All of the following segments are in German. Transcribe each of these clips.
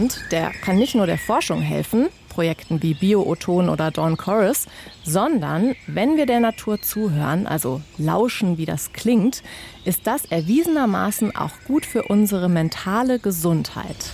Der kann nicht nur der Forschung helfen, Projekten wie Bio-O-Ton oder Dawn Chorus, sondern wenn wir der Natur zuhören, also lauschen, wie das klingt, ist das erwiesenermaßen auch gut für unsere mentale Gesundheit.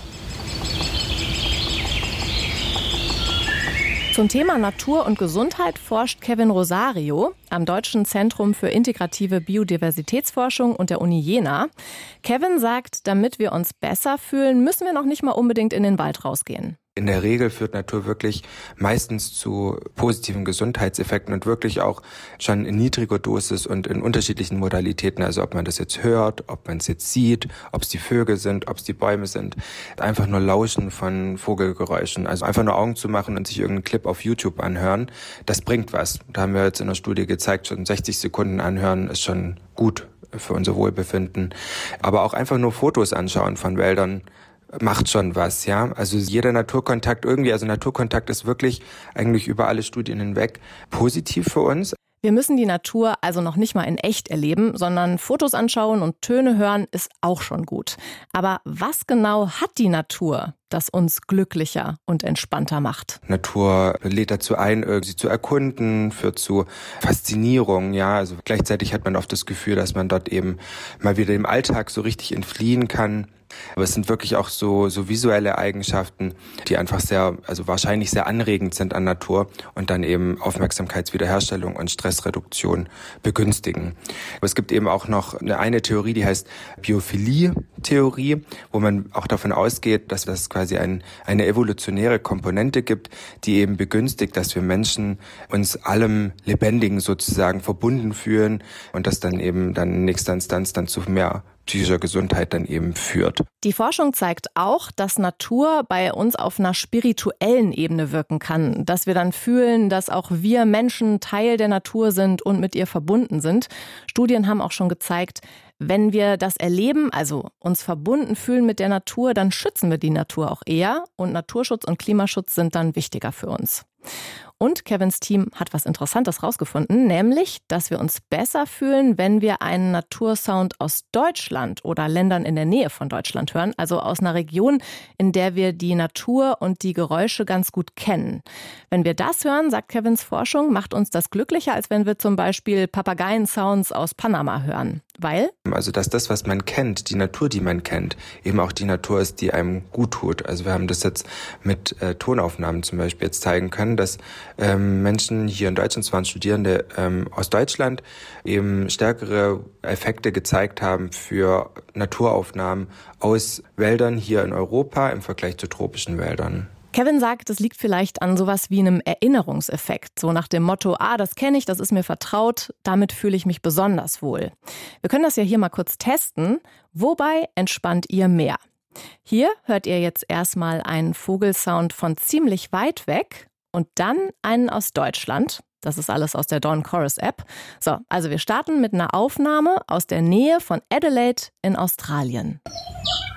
Zum Thema Natur und Gesundheit forscht Kevin Rosario am Deutschen Zentrum für integrative Biodiversitätsforschung und der Uni Jena. Kevin sagt, damit wir uns besser fühlen, müssen wir noch nicht mal unbedingt in den Wald rausgehen. In der Regel führt Natur wirklich meistens zu positiven Gesundheitseffekten und wirklich auch schon in niedriger Dosis und in unterschiedlichen Modalitäten. Also ob man das jetzt hört, ob man es jetzt sieht, ob es die Vögel sind, ob es die Bäume sind. Einfach nur Lauschen von Vogelgeräuschen. Also einfach nur Augen zu machen und sich irgendeinen Clip auf YouTube anhören, das bringt was. Da haben wir jetzt in der Studie gezeigt, schon 60 Sekunden anhören ist schon gut für unser Wohlbefinden. Aber auch einfach nur Fotos anschauen von Wäldern macht schon was, ja. Also jeder Naturkontakt irgendwie, also Naturkontakt ist wirklich eigentlich über alle Studien hinweg positiv für uns. Wir müssen die Natur also noch nicht mal in echt erleben, sondern Fotos anschauen und Töne hören ist auch schon gut. Aber was genau hat die Natur, das uns glücklicher und entspannter macht? Natur lädt dazu ein, sie zu erkunden, führt zu Faszinierung, ja. Also gleichzeitig hat man oft das Gefühl, dass man dort eben mal wieder dem Alltag so richtig entfliehen kann. Aber es sind wirklich auch so visuelle Eigenschaften, die einfach wahrscheinlich sehr anregend sind an Natur und dann eben Aufmerksamkeitswiederherstellung und Stressreduktion begünstigen. Aber es gibt eben auch noch eine Theorie, die heißt Biophilie-Theorie, wo man auch davon ausgeht, dass es quasi eine evolutionäre Komponente gibt, die eben begünstigt, dass wir Menschen uns allem Lebendigen sozusagen verbunden fühlen und das dann eben dann in nächster Instanz dann zu mehr psychischer Gesundheit dann eben führt. Die Forschung zeigt auch, dass Natur bei uns auf einer spirituellen Ebene wirken kann, dass wir dann fühlen, dass auch wir Menschen Teil der Natur sind und mit ihr verbunden sind. Studien haben auch schon gezeigt, wenn wir das erleben, also uns verbunden fühlen mit der Natur, dann schützen wir die Natur auch eher und Naturschutz und Klimaschutz sind dann wichtiger für uns. Und Kevins Team hat was Interessantes rausgefunden, nämlich, dass wir uns besser fühlen, wenn wir einen Natursound aus Deutschland oder Ländern in der Nähe von Deutschland hören, also aus einer Region, in der wir die Natur und die Geräusche ganz gut kennen. Wenn wir das hören, sagt Kevins Forschung, macht uns das glücklicher, als wenn wir zum Beispiel Papageien-Sounds aus Panama hören. Weil? Also, dass das, was man kennt, die Natur, die man kennt, eben auch die Natur ist, die einem gut tut. Also wir haben das jetzt mit Tonaufnahmen zum Beispiel jetzt zeigen können, dass Menschen hier in Deutschland, es waren Studierende aus Deutschland, eben stärkere Effekte gezeigt haben für Naturaufnahmen aus Wäldern hier in Europa im Vergleich zu tropischen Wäldern. Kevin sagt, es liegt vielleicht an sowas wie einem Erinnerungseffekt. So nach dem Motto, das kenne ich, das ist mir vertraut, damit fühle ich mich besonders wohl. Wir können das ja hier mal kurz testen. Wobei entspannt ihr mehr? Hier hört ihr jetzt erstmal einen Vogelsound von ziemlich weit weg und dann einen aus Deutschland. Das ist alles aus der Dawn Chorus App. So, also wir starten mit einer Aufnahme aus der Nähe von Adelaide in Australien.